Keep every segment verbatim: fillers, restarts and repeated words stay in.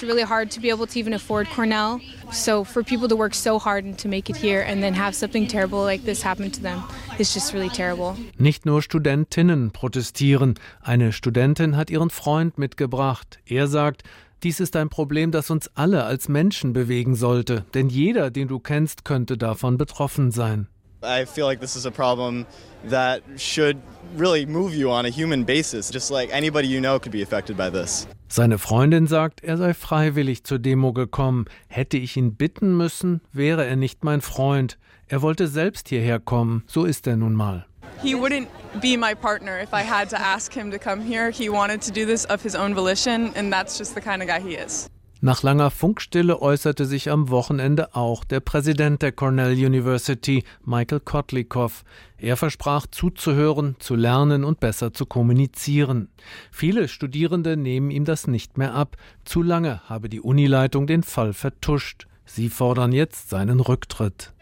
worked really hard to be able to even afford Cornell. So for people to work so hard and to make it here and then have something terrible like this happen to them is just really terrible. Nicht nur Studentinnen protestieren. Eine Studentin hat ihren Freund mitgebracht. Er sagt, dies ist ein Problem, das uns alle als Menschen bewegen sollte. Denn jeder, den du kennst, könnte davon betroffen sein. I feel like this is a problem that should really move you on a human basis. Just like anybody you know could be affected by this. Seine Freundin sagt, er sei freiwillig zur Demo gekommen. Hätte ich ihn bitten müssen, wäre er nicht mein Freund. Er wollte selbst hierher kommen. So ist er nun mal. He wouldn't be my partner if I had to ask him to come here. He wanted to do this of his own volition, and that's just the kind of guy he is. Nach langer Funkstille äußerte sich am Wochenende auch der Präsident der Cornell University, Michael Kotlikoff. Er versprach zuzuhören, zu lernen und besser zu kommunizieren. Viele Studierende nehmen ihm das nicht mehr ab. Zu lange habe die Unileitung den Fall vertuscht. Sie fordern jetzt seinen Rücktritt.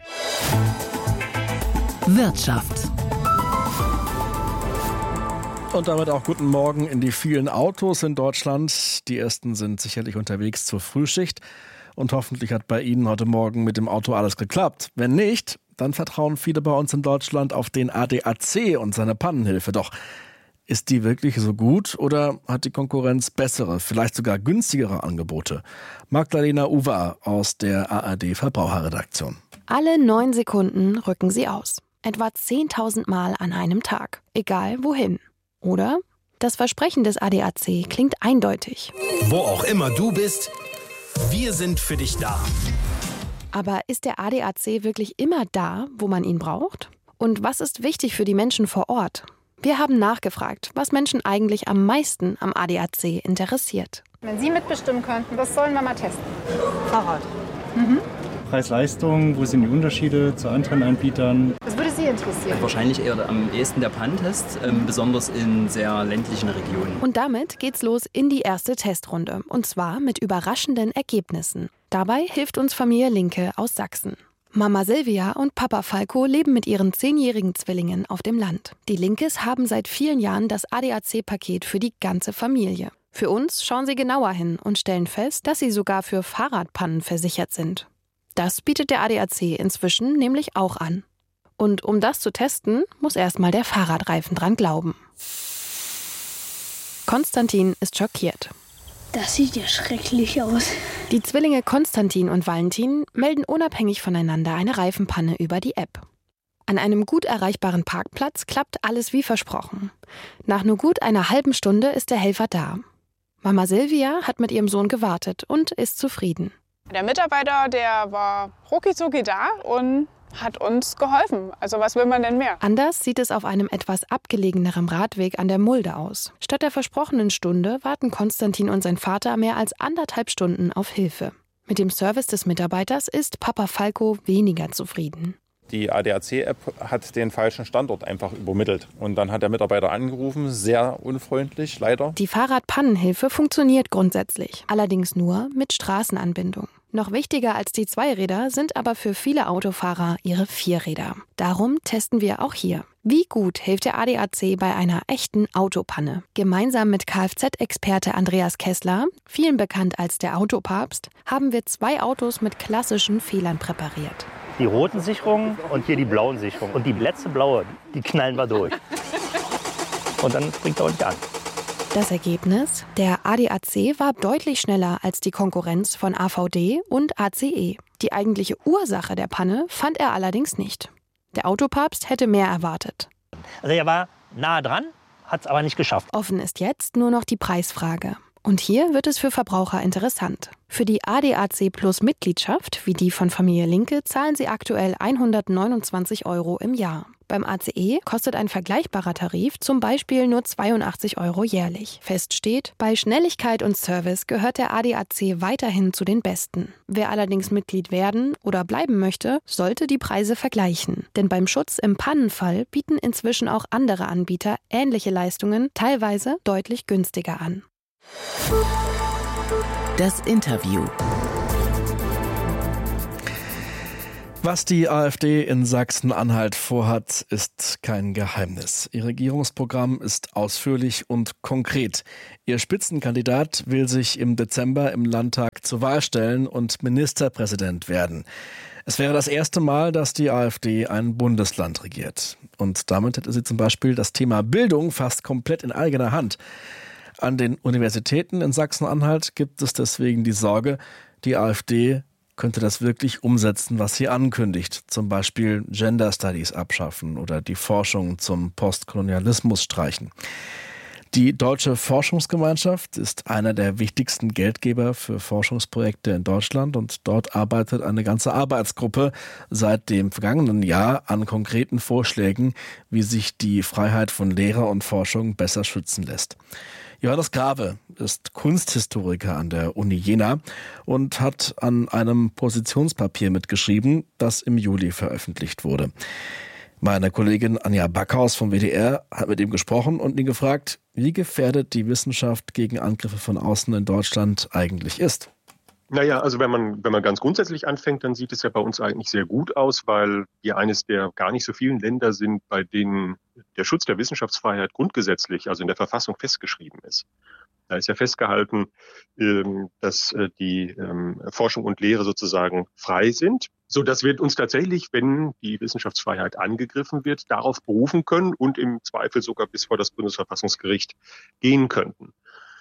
Wirtschaft. Und damit auch guten Morgen in die vielen Autos in Deutschland. Die ersten sind sicherlich unterwegs zur Frühschicht. Und hoffentlich hat bei Ihnen heute Morgen mit dem Auto alles geklappt. Wenn nicht, dann vertrauen viele bei uns in Deutschland auf den A D A C und seine Pannenhilfe. Doch ist die wirklich so gut oder hat die Konkurrenz bessere, vielleicht sogar günstigere Angebote? Magdalena Uwa aus der A R D-Verbraucherredaktion. Alle neun Sekunden rücken sie aus. Etwa zehntausend Mal an einem Tag. Egal wohin. Oder? Das Versprechen des A D A C klingt eindeutig. Wo auch immer du bist, wir sind für dich da. Aber ist der A D A C wirklich immer da, wo man ihn braucht? Und was ist wichtig für die Menschen vor Ort? Wir haben nachgefragt, was Menschen eigentlich am meisten am A D A C interessiert. Wenn Sie mitbestimmen könnten, was sollen wir mal testen? Fahrrad. Mhm. Preis-Leistung, wo sind die Unterschiede zu anderen Anbietern? Was würde Sie interessieren? Wahrscheinlich eher am ehesten der Panntest, ähm, besonders in sehr ländlichen Regionen. Und damit geht's los in die erste Testrunde. Und zwar mit überraschenden Ergebnissen. Dabei hilft uns Familie Linke aus Sachsen. Mama Silvia und Papa Falco leben mit ihren zehnjährigen Zwillingen auf dem Land. Die Linkes haben seit vielen Jahren das A D A C-Paket für die ganze Familie. Für uns schauen sie genauer hin und stellen fest, dass sie sogar für Fahrradpannen versichert sind. Das bietet der A D A C inzwischen nämlich auch an. Und um das zu testen, muss erstmal der Fahrradreifen dran glauben. Konstantin ist schockiert. Das sieht ja schrecklich aus. Die Zwillinge Konstantin und Valentin melden unabhängig voneinander eine Reifenpanne über die App. An einem gut erreichbaren Parkplatz klappt alles wie versprochen. Nach nur gut einer halben Stunde ist der Helfer da. Mama Silvia hat mit ihrem Sohn gewartet und ist zufrieden. Der Mitarbeiter, der war rucki-zucki da und hat uns geholfen. Also was will man denn mehr? Anders sieht es auf einem etwas abgelegeneren Radweg an der Mulde aus. Statt der versprochenen Stunde warten Konstantin und sein Vater mehr als anderthalb Stunden auf Hilfe. Mit dem Service des Mitarbeiters ist Papa Falco weniger zufrieden. Die A D A C-App hat den falschen Standort einfach übermittelt. Und dann hat der Mitarbeiter angerufen, sehr unfreundlich, leider. Die Fahrradpannenhilfe funktioniert grundsätzlich, allerdings nur mit Straßenanbindung. Noch wichtiger als die Zweiräder sind aber für viele Autofahrer ihre Vierräder. Darum testen wir auch hier. Wie gut hilft der A D A C bei einer echten Autopanne? Gemeinsam mit Kfz-Experte Andreas Kessler, vielen bekannt als der Autopapst, haben wir zwei Autos mit klassischen Fehlern präpariert. Die roten Sicherungen und hier die blauen Sicherungen. Und die letzte blaue, die knallen wir durch. Und dann springt er auch nicht an. Das Ergebnis? Der A D A C war deutlich schneller als die Konkurrenz von A V D und A C E. Die eigentliche Ursache der Panne fand er allerdings nicht. Der Autopapst hätte mehr erwartet. Also er war nah dran, hat es aber nicht geschafft. Offen ist jetzt nur noch die Preisfrage. Und hier wird es für Verbraucher interessant. Für die A D A C Plus Mitgliedschaft, wie die von Familie Linke, zahlen sie aktuell hundertneunundzwanzig Euro im Jahr. Beim A C E kostet ein vergleichbarer Tarif zum Beispiel nur zweiundachtzig Euro jährlich. Fest steht, bei Schnelligkeit und Service gehört der A D A C weiterhin zu den besten. Wer allerdings Mitglied werden oder bleiben möchte, sollte die Preise vergleichen. Denn beim Schutz im Pannenfall bieten inzwischen auch andere Anbieter ähnliche Leistungen, teilweise deutlich günstiger an. Das Interview. Was die AfD in Sachsen-Anhalt vorhat, ist kein Geheimnis. Ihr Regierungsprogramm ist ausführlich und konkret. Ihr Spitzenkandidat will sich im Dezember im Landtag zur Wahl stellen und Ministerpräsident werden. Es wäre das erste Mal, dass die AfD ein Bundesland regiert. Und damit hätte sie zum Beispiel das Thema Bildung fast komplett in eigener Hand. An den Universitäten in Sachsen-Anhalt gibt es deswegen die Sorge, die AfD könnte das wirklich umsetzen, was sie ankündigt. Zum Beispiel Gender Studies abschaffen oder die Forschung zum Postkolonialismus streichen. Die Deutsche Forschungsgemeinschaft ist einer der wichtigsten Geldgeber für Forschungsprojekte in Deutschland und dort arbeitet eine ganze Arbeitsgruppe seit dem vergangenen Jahr an konkreten Vorschlägen, wie sich die Freiheit von Lehre und Forschung besser schützen lässt. Johannes Grave ist Kunsthistoriker an der Uni Jena und hat an einem Positionspapier mitgeschrieben, das im Juli veröffentlicht wurde. Meine Kollegin Anja Backhaus vom W D R hat mit ihm gesprochen und ihn gefragt, wie gefährdet die Wissenschaft gegen Angriffe von außen in Deutschland eigentlich ist. Naja, also wenn man, wenn man ganz grundsätzlich anfängt, dann sieht es ja bei uns eigentlich sehr gut aus, weil wir eines der gar nicht so vielen Länder sind, bei denen der Schutz der Wissenschaftsfreiheit grundgesetzlich, also in der Verfassung festgeschrieben ist. Da ist ja festgehalten, dass die Forschung und Lehre sozusagen frei sind, so dass wir uns tatsächlich, wenn die Wissenschaftsfreiheit angegriffen wird, darauf berufen können und im Zweifel sogar bis vor das Bundesverfassungsgericht gehen könnten.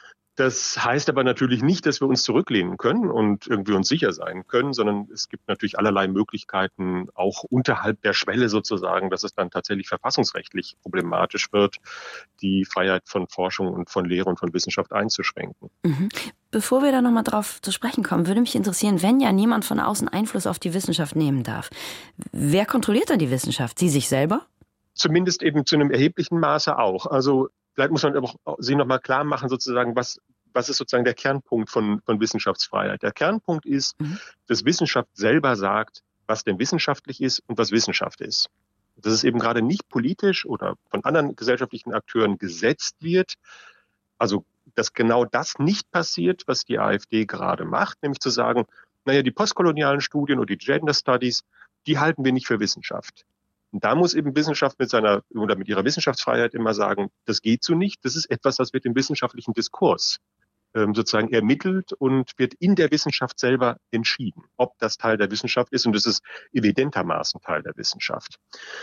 Das heißt aber natürlich nicht, dass wir uns zurücklehnen können und irgendwie uns sicher sein können, sondern es gibt natürlich allerlei Möglichkeiten, auch unterhalb der Schwelle sozusagen, dass es dann tatsächlich verfassungsrechtlich problematisch wird, die Freiheit von Forschung und von Lehre und von Wissenschaft einzuschränken. Mhm. Bevor wir da nochmal drauf zu sprechen kommen, würde mich interessieren, wenn ja niemand von außen Einfluss auf die Wissenschaft nehmen darf, wer kontrolliert dann die Wissenschaft? Sie sich selber? Zumindest eben zu einem erheblichen Maße auch. Also vielleicht muss man aber auch sich nochmal klar machen, sozusagen, was, was ist sozusagen der Kernpunkt von, von Wissenschaftsfreiheit. Der Kernpunkt ist, mhm. dass Wissenschaft selber sagt, was denn wissenschaftlich ist und was Wissenschaft ist. Dass es eben gerade nicht politisch oder von anderen gesellschaftlichen Akteuren gesetzt wird. Also, dass genau das nicht passiert, was die AfD gerade macht, nämlich zu sagen, naja, die postkolonialen Studien oder die Gender Studies, die halten wir nicht für Wissenschaft. Und da muss eben Wissenschaft mit seiner oder mit ihrer Wissenschaftsfreiheit immer sagen, das geht so nicht. Das ist etwas, das wird im wissenschaftlichen Diskurs ähm, sozusagen ermittelt und wird in der Wissenschaft selber entschieden, ob das Teil der Wissenschaft ist. Und das ist evidentermaßen Teil der Wissenschaft.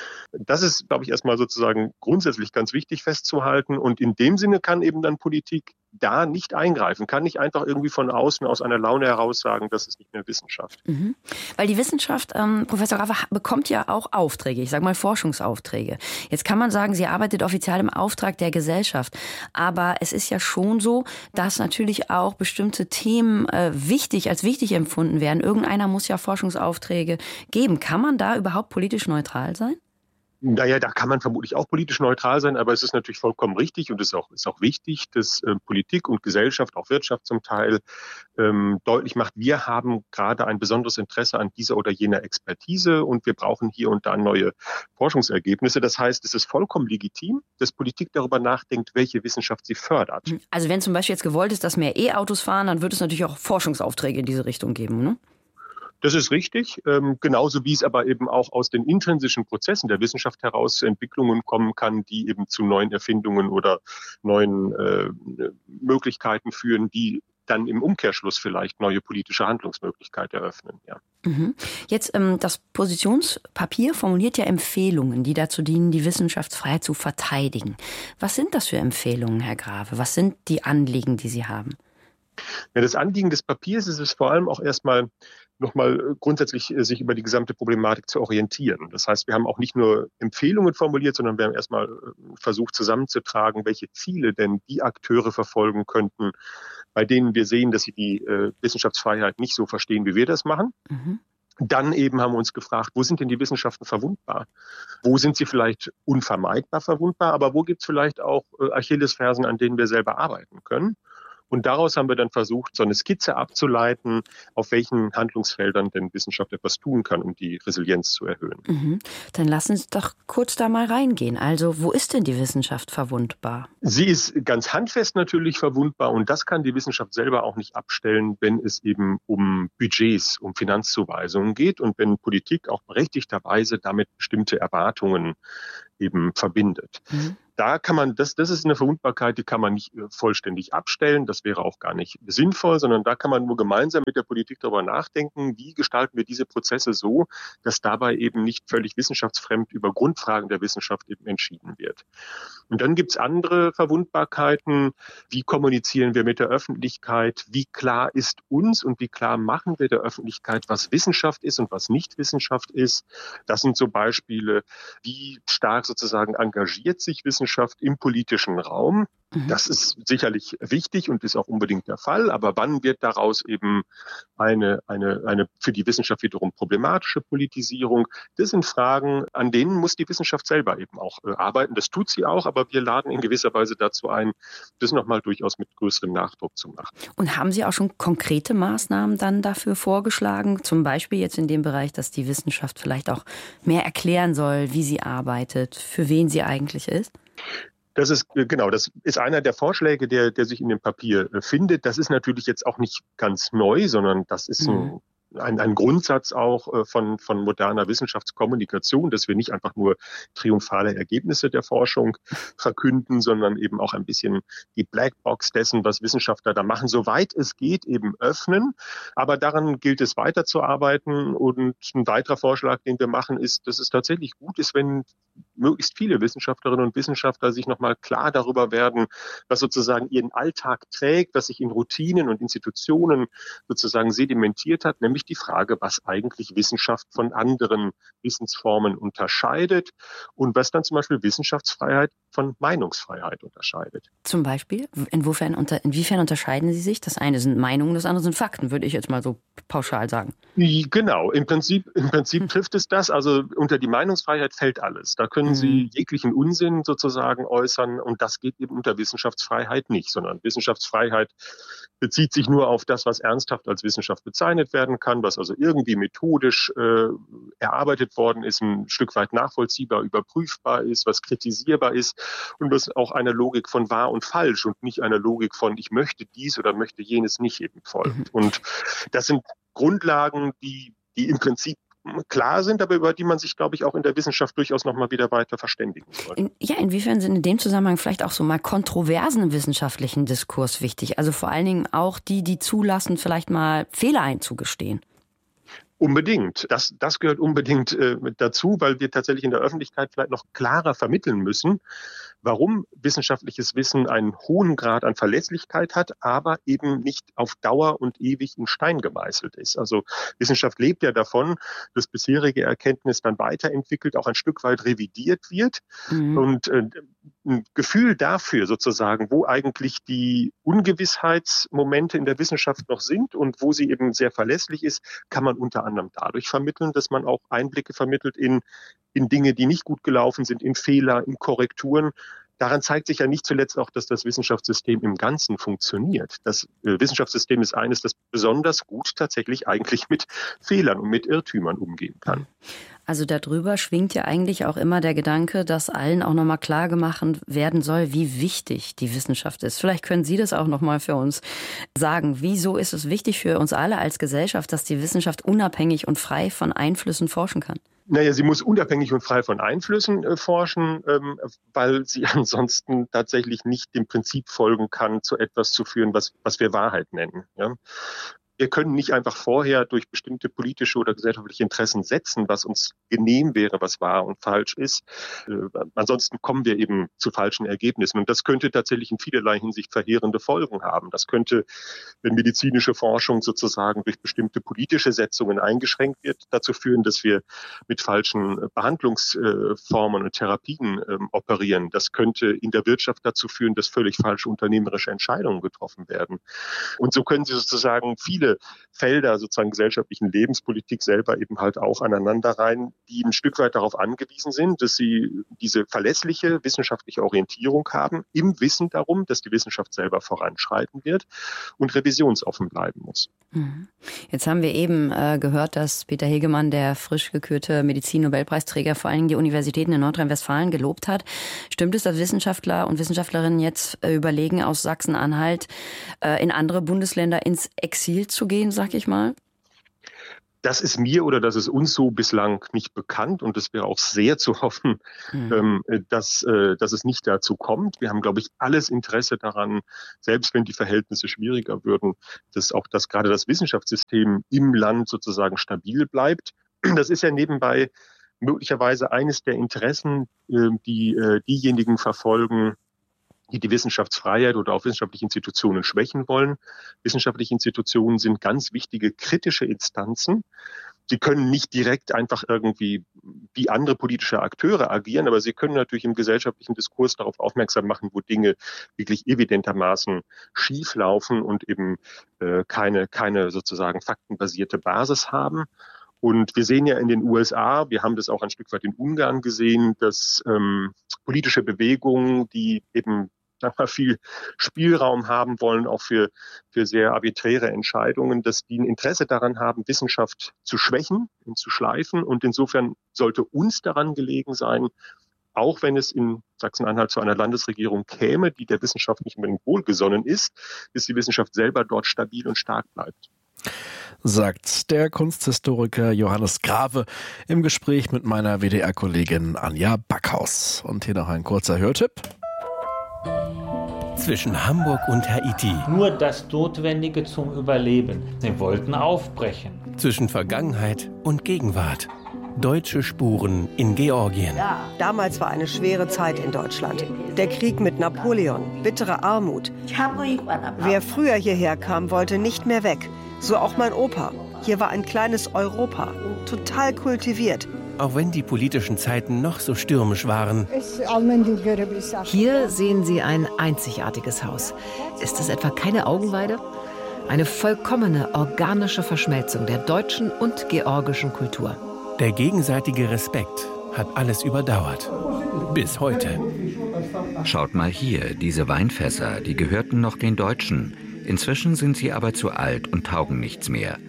Das ist, glaube ich, erstmal sozusagen grundsätzlich ganz wichtig festzuhalten. Und in dem Sinne kann eben dann Politik da nicht eingreifen, kann nicht einfach irgendwie von außen aus einer Laune heraus sagen, das ist nicht mehr Wissenschaft. Mhm. Weil die Wissenschaft, ähm, Professor Grave, bekommt ja auch Aufträge, ich sage mal Forschungsaufträge. Jetzt kann man sagen, sie arbeitet offiziell im Auftrag der Gesellschaft. Aber es ist ja schon so, dass natürlich auch bestimmte Themen äh, wichtig, als wichtig empfunden werden. Irgendeiner muss ja Forschungsaufträge geben. Kann man da überhaupt politisch neutral sein? Naja, da kann man vermutlich auch politisch neutral sein, aber es ist natürlich vollkommen richtig und es ist auch, ist auch wichtig, dass äh, Politik und Gesellschaft, auch Wirtschaft zum Teil, ähm, deutlich macht, wir haben gerade ein besonderes Interesse an dieser oder jener Expertise und wir brauchen hier und da neue Forschungsergebnisse. Das heißt, es ist vollkommen legitim, dass Politik darüber nachdenkt, welche Wissenschaft sie fördert. Also wenn zum Beispiel jetzt gewollt ist, dass mehr E-Autos fahren, dann wird es natürlich auch Forschungsaufträge in diese Richtung geben, ne? Das ist richtig, ähm, genauso wie es aber eben auch aus den intrinsischen Prozessen der Wissenschaft heraus zu Entwicklungen kommen kann, die eben zu neuen Erfindungen oder neuen äh, Möglichkeiten führen, die dann im Umkehrschluss vielleicht neue politische Handlungsmöglichkeiten eröffnen. Ja. Mhm. Jetzt ähm, das Positionspapier formuliert ja Empfehlungen, die dazu dienen, die Wissenschaftsfreiheit zu verteidigen. Was sind das für Empfehlungen, Herr Grave? Was sind die Anliegen, die Sie haben? Ja, das Anliegen des Papiers ist es vor allem auch erstmal nochmal grundsätzlich sich über die gesamte Problematik zu orientieren. Das heißt, wir haben auch nicht nur Empfehlungen formuliert, sondern wir haben erstmal versucht zusammenzutragen, welche Ziele denn die Akteure verfolgen könnten, bei denen wir sehen, dass sie die äh, Wissenschaftsfreiheit nicht so verstehen, wie wir das machen. Mhm. Dann eben haben wir uns gefragt, wo sind denn die Wissenschaften verwundbar? Wo sind sie vielleicht unvermeidbar verwundbar, aber wo gibt es vielleicht auch äh, Achillesfersen, an denen wir selber arbeiten können? Und daraus haben wir dann versucht, so eine Skizze abzuleiten, auf welchen Handlungsfeldern denn Wissenschaft etwas tun kann, um die Resilienz zu erhöhen. Mhm. Dann lass uns doch kurz da mal reingehen. Also, wo ist denn die Wissenschaft verwundbar? Sie ist ganz handfest natürlich verwundbar und das kann die Wissenschaft selber auch nicht abstellen, wenn es eben um Budgets, um Finanzzuweisungen geht und wenn Politik auch berechtigterweise damit bestimmte Erwartungen eben verbindet. Mhm. Da kann man, das, das ist eine Verwundbarkeit, die kann man nicht vollständig abstellen. Das wäre auch gar nicht sinnvoll, sondern da kann man nur gemeinsam mit der Politik darüber nachdenken, wie gestalten wir diese Prozesse so, dass dabei eben nicht völlig wissenschaftsfremd über Grundfragen der Wissenschaft eben entschieden wird. Und dann gibt's andere Verwundbarkeiten. Wie kommunizieren wir mit der Öffentlichkeit? Wie klar ist uns und wie klar machen wir der Öffentlichkeit, was Wissenschaft ist und was nicht Wissenschaft ist? Das sind so Beispiele, wie stark sozusagen engagiert sich Wissenschaft im politischen Raum. Das ist sicherlich wichtig und ist auch unbedingt der Fall. Aber wann wird daraus eben eine, eine, eine für die Wissenschaft wiederum problematische Politisierung? Das sind Fragen, an denen muss die Wissenschaft selber eben auch äh, arbeiten. Das tut sie auch, aber wir laden in gewisser Weise dazu ein, das nochmal durchaus mit größerem Nachdruck zu machen. Und haben Sie auch schon konkrete Maßnahmen dann dafür vorgeschlagen? Zum Beispiel jetzt in dem Bereich, dass die Wissenschaft vielleicht auch mehr erklären soll, wie sie arbeitet, für wen sie eigentlich ist? Das ist, genau, das ist einer der Vorschläge, der, der sich in dem Papier findet. Das ist natürlich jetzt auch nicht ganz neu, sondern das ist ein, ein, ein Grundsatz auch von, von moderner Wissenschaftskommunikation, dass wir nicht einfach nur triumphale Ergebnisse der Forschung verkünden, sondern eben auch ein bisschen die Blackbox dessen, was Wissenschaftler da machen, soweit es geht, eben öffnen. Aber daran gilt es weiterzuarbeiten. Und ein weiterer Vorschlag, den wir machen, ist, dass es tatsächlich gut ist, wenn möglichst viele Wissenschaftlerinnen und Wissenschaftler sich nochmal klar darüber werden, was sozusagen ihren Alltag trägt, was sich in Routinen und Institutionen sozusagen sedimentiert hat, nämlich die Frage, was eigentlich Wissenschaft von anderen Wissensformen unterscheidet und was dann zum Beispiel Wissenschaftsfreiheit von Meinungsfreiheit unterscheidet. Zum Beispiel? Inwiefern, unter, inwiefern unterscheiden sie sich? Das eine sind Meinungen, das andere sind Fakten, würde ich jetzt mal so pauschal sagen. Genau, im Prinzip, im Prinzip trifft es das. Also unter die Meinungsfreiheit fällt alles. Da können Sie jeglichen Unsinn sozusagen äußern und das geht eben unter Wissenschaftsfreiheit nicht, sondern Wissenschaftsfreiheit bezieht sich nur auf das, was ernsthaft als Wissenschaft bezeichnet werden kann, was also irgendwie methodisch äh, erarbeitet worden ist, ein Stück weit nachvollziehbar, überprüfbar ist, was kritisierbar ist und was auch einer Logik von wahr und falsch und nicht einer Logik von ich möchte dies oder möchte jenes nicht eben folgt. Und das sind Grundlagen, die, die im Prinzip klar sind, aber über die man sich, glaube ich, auch in der Wissenschaft durchaus noch mal wieder weiter verständigen sollte. In, ja, inwiefern sind in dem Zusammenhang vielleicht auch so mal kontroversen wissenschaftlichen Diskurs wichtig? Also vor allen Dingen auch die, die zulassen, vielleicht mal Fehler einzugestehen. Unbedingt. Das, das gehört unbedingt äh, dazu, weil wir tatsächlich in der Öffentlichkeit vielleicht noch klarer vermitteln müssen, warum wissenschaftliches Wissen einen hohen Grad an Verlässlichkeit hat, aber eben nicht auf Dauer und ewig in Stein gemeißelt ist. Also Wissenschaft lebt ja davon, dass bisherige Erkenntnis dann weiterentwickelt, auch ein Stück weit revidiert wird. Mhm. Und äh, ein Gefühl dafür sozusagen, wo eigentlich die Ungewissheitsmomente in der Wissenschaft noch sind und wo sie eben sehr verlässlich ist, kann man unter anderem dadurch vermitteln, dass man auch Einblicke vermittelt in, in Dinge, die nicht gut gelaufen sind, in Fehler, in Korrekturen. Daran zeigt sich ja nicht zuletzt auch, dass das Wissenschaftssystem im Ganzen funktioniert. Das äh, Wissenschaftssystem ist eines, das besonders gut tatsächlich eigentlich mit Fehlern und mit Irrtümern umgehen kann. Also darüber schwingt ja eigentlich auch immer der Gedanke, dass allen auch nochmal klar gemacht werden soll, wie wichtig die Wissenschaft ist. Vielleicht können Sie das auch nochmal für uns sagen. Wieso ist es wichtig für uns alle als Gesellschaft, dass die Wissenschaft unabhängig und frei von Einflüssen forschen kann? Naja, sie muss unabhängig und frei von Einflüssen äh, forschen, ähm, weil sie ansonsten tatsächlich nicht dem Prinzip folgen kann, zu etwas zu führen, was, was wir Wahrheit nennen. Ja? Wir können nicht einfach vorher durch bestimmte politische oder gesellschaftliche Interessen setzen, was uns genehm wäre, was wahr und falsch ist. Äh, ansonsten kommen wir eben zu falschen Ergebnissen. Und das könnte tatsächlich in vielerlei Hinsicht verheerende Folgen haben. Das könnte, wenn medizinische Forschung sozusagen durch bestimmte politische Setzungen eingeschränkt wird, dazu führen, dass wir mit falschen Behandlungsformen und Therapien äh, operieren. Das könnte in der Wirtschaft dazu führen, dass völlig falsche unternehmerische Entscheidungen getroffen werden. Und so können Sie sozusagen viele viele Felder sozusagen gesellschaftlichen Lebenspolitik selber eben halt auch aneinander rein, die ein Stück weit darauf angewiesen sind, dass sie diese verlässliche wissenschaftliche Orientierung haben, im Wissen darum, dass die Wissenschaft selber voranschreiten wird und revisionsoffen bleiben muss. Jetzt haben wir eben äh, gehört, dass Peter Hegemann, der frisch gekürte Medizin-Nobelpreisträger, vor allen Dingen die Universitäten in Nordrhein-Westfalen gelobt hat. Stimmt es, dass Wissenschaftler und Wissenschaftlerinnen jetzt äh, überlegen, aus Sachsen-Anhalt äh, in andere Bundesländer ins Exil zu gehen, sag ich mal? Das ist mir oder das ist uns so bislang nicht bekannt und es wäre auch sehr zu hoffen, mhm. ähm, dass, äh, dass es nicht dazu kommt. Wir haben, glaube ich, alles Interesse daran, selbst wenn die Verhältnisse schwieriger würden, dass auch das, gerade das Wissenschaftssystem im Land sozusagen stabil bleibt. Das ist ja nebenbei möglicherweise eines der Interessen, äh, die äh, diejenigen verfolgen, die die Wissenschaftsfreiheit oder auch wissenschaftliche Institutionen schwächen wollen. Wissenschaftliche Institutionen sind ganz wichtige kritische Instanzen. Sie können nicht direkt einfach irgendwie wie andere politische Akteure agieren, aber sie können natürlich im gesellschaftlichen Diskurs darauf aufmerksam machen, wo Dinge wirklich evidentermaßen schief laufen und eben äh, keine, keine sozusagen faktenbasierte Basis haben. Und wir sehen ja in den U S A, wir haben das auch ein Stück weit in Ungarn gesehen, dass ähm, politische Bewegungen, die eben viel Spielraum haben wollen, auch für, für sehr arbiträre Entscheidungen, dass die ein Interesse daran haben, Wissenschaft zu schwächen und zu schleifen. Und insofern sollte uns daran gelegen sein, auch wenn es in Sachsen-Anhalt zu einer Landesregierung käme, die der Wissenschaft nicht unbedingt wohlgesonnen ist, dass die Wissenschaft selber dort stabil und stark bleibt. Sagt der Kunsthistoriker Johannes Grave im Gespräch mit meiner W D R-Kollegin Anja Backhaus. Und hier noch ein kurzer Hörtipp. Zwischen Hamburg und Haiti. Nur das Notwendige zum Überleben. Sie wollten aufbrechen. Zwischen Vergangenheit und Gegenwart. Deutsche Spuren in Georgien. Damals war eine schwere Zeit in Deutschland. Der Krieg mit Napoleon, bittere Armut. Wer früher hierher kam, wollte nicht mehr weg. So auch mein Opa. Hier war ein kleines Europa, total kultiviert. Auch wenn die politischen Zeiten noch so stürmisch waren. Hier sehen Sie ein einzigartiges Haus. Ist es etwa keine Augenweide? Eine vollkommene organische Verschmelzung der deutschen und georgischen Kultur. Der gegenseitige Respekt hat alles überdauert. Bis heute. Schaut mal hier, diese Weinfässer, die gehörten noch den Deutschen. Inzwischen sind sie aber zu alt und taugen nichts mehr.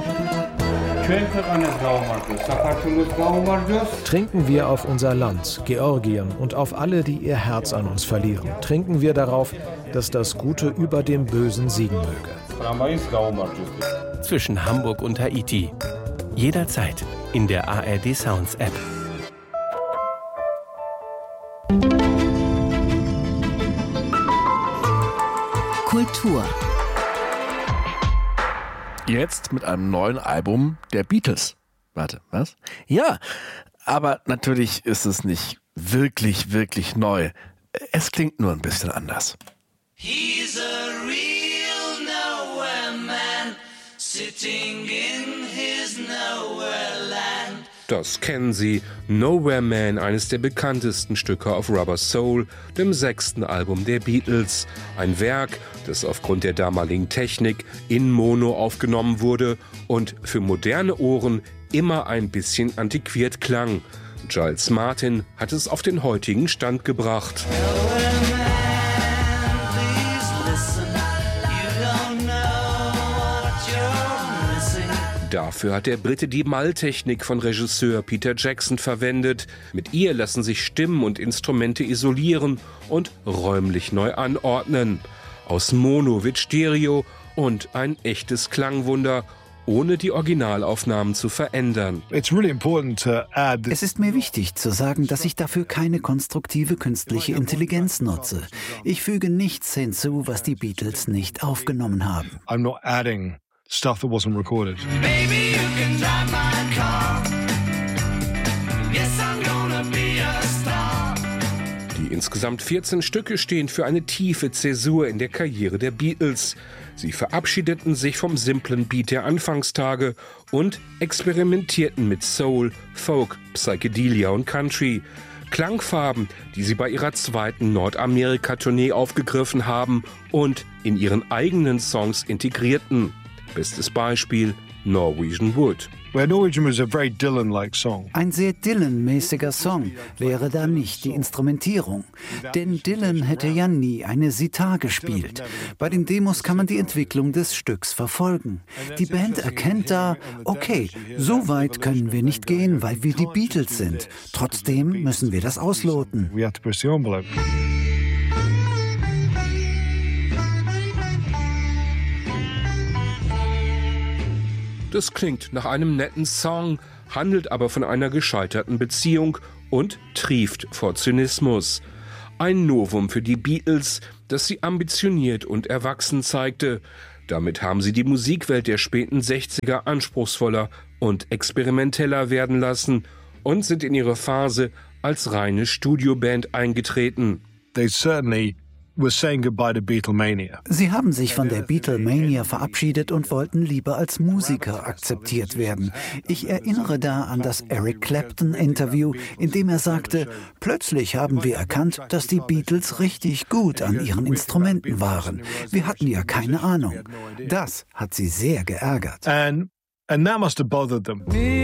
Trinken wir auf unser Land, Georgien, und auf alle, die ihr Herz an uns verlieren. Trinken wir darauf, dass das Gute über dem Bösen siegen möge. Zwischen Hamburg und Haiti. Jederzeit in der A R D Sounds App. Kultur. Jetzt mit einem neuen Album der Beatles. Warte, was? Ja, aber natürlich ist es nicht wirklich, wirklich neu. Es klingt nur ein bisschen anders. He's a real nowhere man, sitting in his nowhere land. Das kennen Sie, Nowhere Man, eines der bekanntesten Stücke auf Rubber Soul, dem sechsten Album der Beatles. Ein Werk, das aufgrund der damaligen Technik in Mono aufgenommen wurde und für moderne Ohren immer ein bisschen antiquiert klang. Giles Martin hat es auf den heutigen Stand gebracht. Dafür hat der Brite die Maltechnik von Regisseur Peter Jackson verwendet. Mit ihr lassen sich Stimmen und Instrumente isolieren und räumlich neu anordnen. Aus Mono wird Stereo und ein echtes Klangwunder, ohne die Originalaufnahmen zu verändern. Es ist mir wichtig zu sagen, dass ich dafür keine konstruktive künstliche Intelligenz nutze. Ich füge nichts hinzu, was die Beatles nicht aufgenommen haben. I'm not adding stuff that wasn't recorded. Baby, you can drive my car. Yes, I'm gonna be a star. Die insgesamt vierzehn Stücke stehen für eine tiefe Zäsur in der Karriere der Beatles. Sie verabschiedeten sich vom simplen Beat der Anfangstage und experimentierten mit Soul, Folk, Psychedelia und Country. Klangfarben, die sie bei ihrer zweiten Nordamerika-Tournee aufgegriffen haben und in ihren eigenen Songs integrierten. Bestes Beispiel Norwegian Wood. Ein sehr Dylan-mäßiger Song wäre da nicht die Instrumentierung. Denn Dylan hätte ja nie eine Sitar gespielt. Bei den Demos kann man die Entwicklung des Stücks verfolgen. Die Band erkennt da, okay, so weit können wir nicht gehen, weil wir die Beatles sind. Trotzdem müssen wir das ausloten. Das klingt nach einem netten Song, handelt aber von einer gescheiterten Beziehung und trieft vor Zynismus. Ein Novum für die Beatles, das sie ambitioniert und erwachsen zeigte. Damit haben sie die Musikwelt der späten sechziger anspruchsvoller und experimenteller werden lassen und sind in ihre Phase als reine Studioband eingetreten. They certainly were saying goodbye to Beatlemania. Sie haben sich von der Beatlemania verabschiedet und wollten lieber als Musiker akzeptiert werden. Ich erinnere da an das Eric Clapton-Interview, in dem er sagte, plötzlich haben wir erkannt, dass die Beatles richtig gut an ihren Instrumenten waren. Wir hatten ja keine Ahnung. Das hat sie sehr geärgert. And, and that must have bothered them.